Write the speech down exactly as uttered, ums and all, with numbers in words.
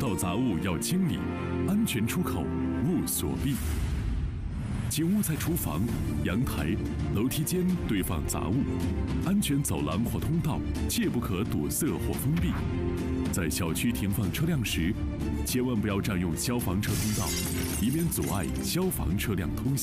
到杂物要清理，安全出口勿锁闭。请勿在厨房、阳台、楼梯间堆放杂物，安全走廊或通道切不可堵塞或封闭。在小区停放车辆时，千万不要占用消防车通道，以免阻碍消防车辆通行。